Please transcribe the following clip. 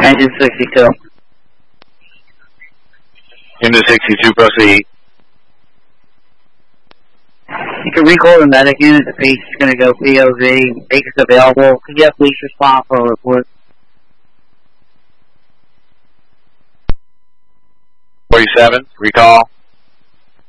Engine 62. Engine 62, proceed. You can recall the medic unit. The patient's going to go POV. Makes available. Could you have police respond for a report? 47, recall.